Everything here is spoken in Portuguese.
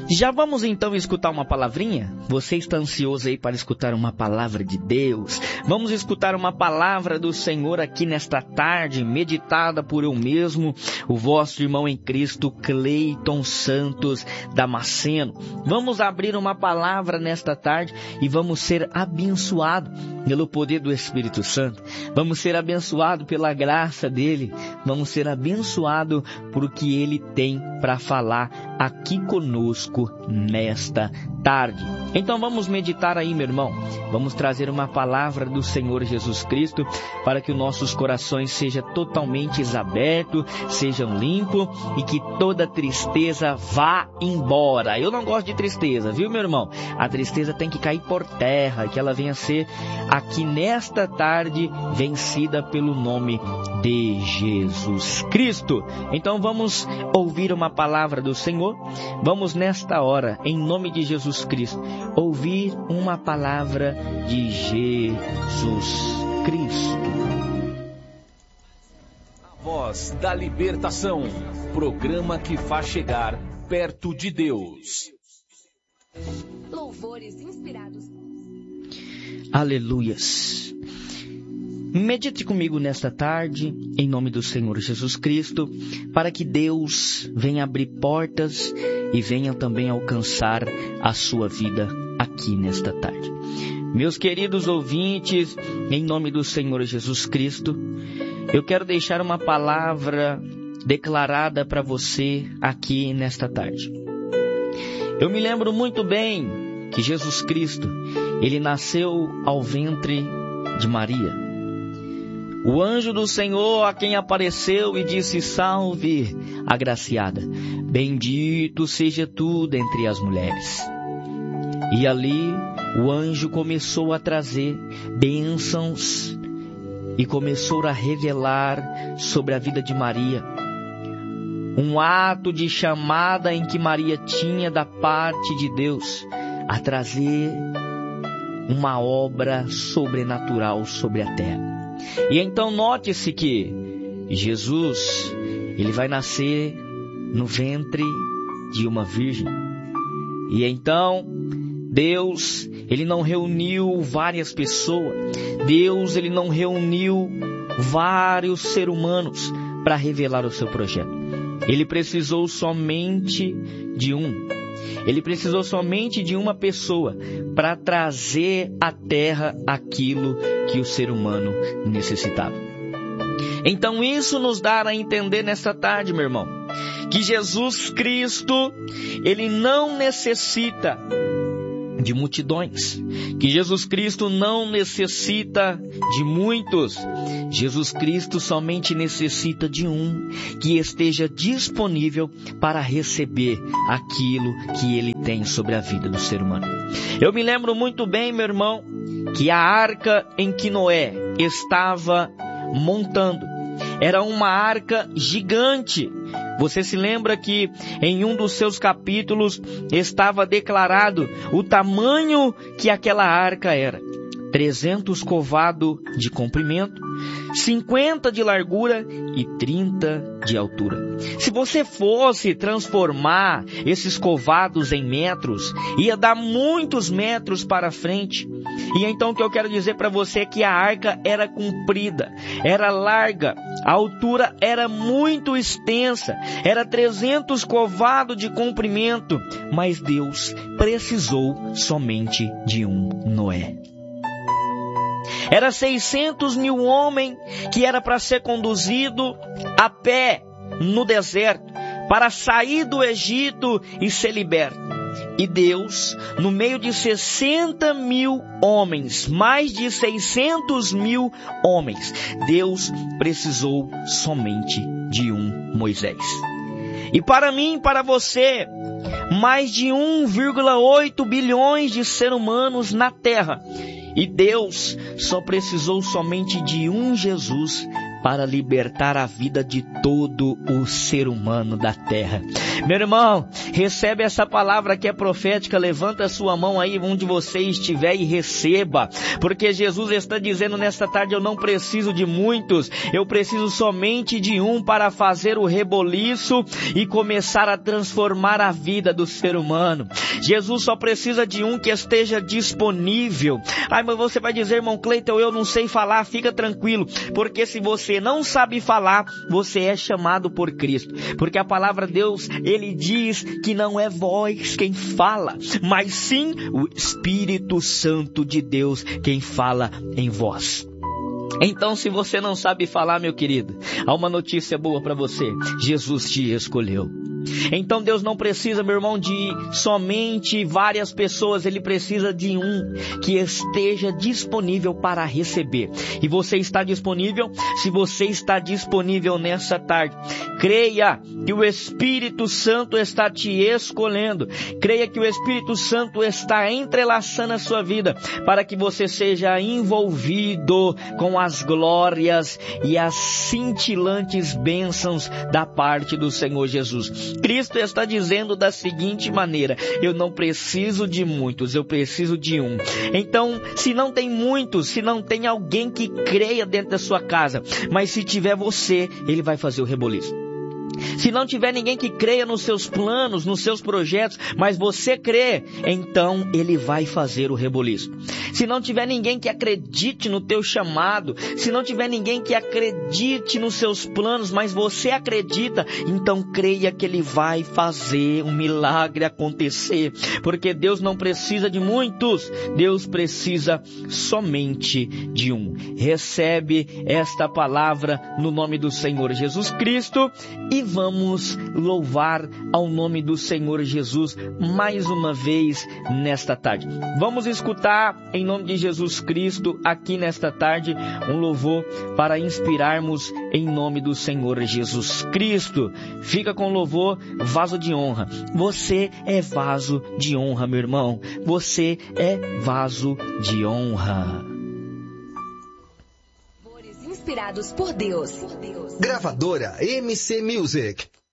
Já vamos então escutar uma palavrinha? Você está ansioso aí para escutar uma palavra de Deus? Vamos escutar uma palavra do Senhor aqui nesta tarde, meditada por eu mesmo, o vosso irmão em Cristo, Cleiton Santos Damasceno. Vamos abrir uma palavra nesta tarde e vamos ser abençoados pelo poder do Espírito Santo. Vamos ser abençoados pela graça dele. Vamos ser abençoados por o que ele tem para falar aqui conosco nesta tarde. Então vamos meditar aí, meu irmão. Vamos trazer uma palavra do Senhor Jesus Cristo para que os nossos corações sejam totalmente abertos, sejam limpos e que toda tristeza vá embora. Eu não gosto de tristeza, viu, meu irmão? A tristeza tem que cair por terra, que ela venha ser aqui nesta tarde vencida pelo nome de Jesus Cristo. Então vamos ouvir uma palavra do Senhor. Vamos nesta hora, em nome de Jesus Cristo, ouvir uma palavra de Jesus Cristo. A Voz da Libertação, programa que faz chegar perto de Deus. Louvores inspirados. Aleluias. Medite comigo nesta tarde, em nome do Senhor Jesus Cristo, para que Deus venha abrir portas e venha também alcançar a sua vida aqui nesta tarde. Meus queridos ouvintes, em nome do Senhor Jesus Cristo, eu quero deixar uma palavra declarada para você aqui nesta tarde. Eu me lembro muito bem que Jesus Cristo, ele nasceu ao ventre de Maria. O anjo do Senhor a quem apareceu e disse: salve, agraciada, bendito seja tu dentre as mulheres. E ali o anjo começou a trazer bênçãos e começou a revelar sobre a vida de Maria. Um ato de chamada em que Maria tinha da parte de Deus a trazer uma obra sobrenatural sobre a terra. E então note-se que Jesus, ele vai nascer no ventre de uma virgem. E então Deus, ele não reuniu várias pessoas. Deus, ele não reuniu vários seres humanos para revelar o seu projeto. Ele precisou somente de um. Ele precisou somente de uma pessoa para trazer à terra aquilo que o ser humano necessitava. Então isso nos dá a entender nesta tarde, meu irmão, que Jesus Cristo, ele não necessita de multidões, que Jesus Cristo não necessita de muitos. Jesus Cristo somente necessita de um que esteja disponível para receber aquilo que ele tem sobre a vida do ser humano. Eu me lembro muito bem, meu irmão, que a arca em que Noé estava montando era uma arca gigante. Você se lembra que em um dos seus capítulos estava declarado o tamanho que aquela arca era: 300 covados de comprimento, 50 de largura e 30 de altura. Se você fosse transformar esses covados em metros, ia dar muitos metros para frente. E então o que eu quero dizer para você é que a arca era comprida, era larga, a altura era muito extensa, era 300 covados de comprimento, mas Deus precisou somente de um Noé. Era 600 mil homens que era para ser conduzido a pé no deserto, para sair do Egito e ser liberto. E Deus, no meio de 60 mil homens, mais de 600 mil homens, Deus precisou somente de um Moisés. E para mim e para você, mais de 1,8 bilhões de seres humanos na Terra. E Deus só precisou somente de um Jesus para libertar a vida de todo o ser humano da terra. Meu irmão, Recebe essa palavra que é profética, levanta a sua mão aí onde você estiver e receba, porque Jesus está dizendo nesta tarde, eu não preciso de muitos, eu preciso somente de um para fazer o reboliço e começar a transformar a vida do ser humano. Jesus só precisa de um que esteja disponível. Ai, mas você vai dizer, irmão Cleiton, eu não sei falar, fica tranquilo, porque se você não sabe falar, você é chamado por Cristo, porque a palavra de Deus, ele diz que não é vós quem fala, mas sim o Espírito Santo de Deus quem fala em vós. Então, se você não sabe falar, meu querido, há uma notícia boa para você. Jesus te escolheu. Então Deus não precisa, meu irmão, de somente várias pessoas. Ele precisa de um que esteja disponível para receber. E você está disponível? Se você está disponível nessa tarde, creia que o Espírito Santo está te escolhendo. Creia que o Espírito Santo está entrelaçando a sua vida para que você seja envolvido com as glórias e as cintilantes bênçãos da parte do Senhor Jesus. Cristo está dizendo da seguinte maneira, eu não preciso de muitos, eu preciso de um. Então, se não tem muitos, se não tem alguém que creia dentro da sua casa, mas se tiver você, ele vai fazer o reboliço. Se não tiver ninguém que creia nos seus planos, nos seus projetos, mas você crê, então ele vai fazer o reboliço. Se não tiver ninguém que acredite no teu chamado, se não tiver ninguém que acredite nos seus planos, mas você acredita, então creia que ele vai fazer um milagre acontecer, porque Deus não precisa de muitos, Deus precisa somente de um. Recebe esta palavra no nome do Senhor Jesus Cristo e vamos louvar ao nome do Senhor Jesus mais uma vez nesta tarde. Vamos escutar em nome de Jesus Cristo aqui nesta tarde um louvor para inspirarmos em nome do Senhor Jesus Cristo. Fica com o louvor, vaso de honra. Você é vaso de honra, meu irmão. Você é vaso de honra. Inspirados por Deus. Gravadora MC Music.